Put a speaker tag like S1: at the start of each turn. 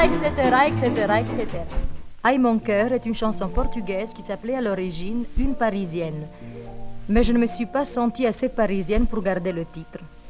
S1: etc., etc., etc. Aïe mon cœur est une chanson portugaise qui s'appelait à l'origine Une Parisienne. Mais je ne me suis pas sentie assez parisienne pour garder le titre.